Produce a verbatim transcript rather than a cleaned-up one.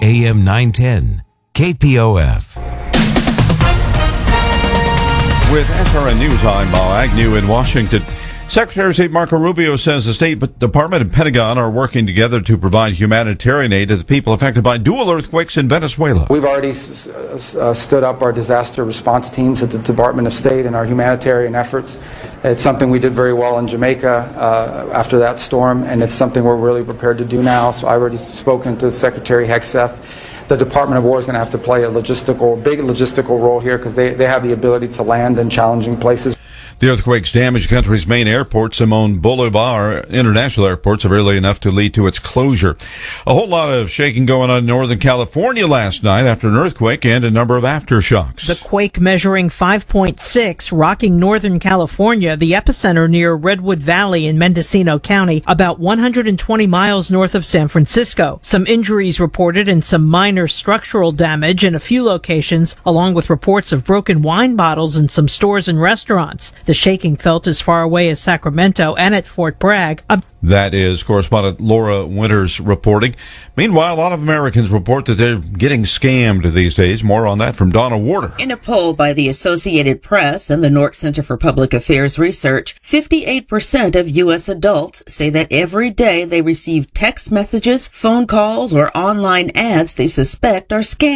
A M nine ten, K P O F. With S R N News, I'm Mal Agnew in Washington. Secretary of State Marco Rubio says the State Department and Pentagon are working together to provide humanitarian aid to the people affected by dual earthquakes in Venezuela. We've already s- uh, stood up our disaster response teams at the Department of State and our humanitarian efforts. It's something we did very well in Jamaica uh, after that storm, and it's something we're really prepared to do now. So I've already spoken to Secretary Hegseth. The Department of War is going to have to play a logistical, big logistical role here because they, they have the ability to land in challenging places. The earthquakes damaged the country's main airport, Simon Bolivar International Airport, severely enough to lead to its closure. A whole lot of shaking going on in Northern California last night after an earthquake and a number of aftershocks. The quake measuring five point six rocking Northern California, the epicenter near Redwood Valley in Mendocino County, about one hundred twenty miles north of San Francisco. Some injuries reported and some minor structural damage in a few locations, along with reports of broken wine bottles in some stores and restaurants. The shaking felt as far away as Sacramento and at Fort Bragg. Um, that is correspondent Laura Winters reporting. Meanwhile, a lot of Americans report that they're getting scammed these days. More on that from Donna Warder. In a poll by the Associated Press and the Nork Center for Public Affairs Research, fifty-eight percent of U S adults say that every day they receive text messages, phone calls, or online ads they suspect are scams.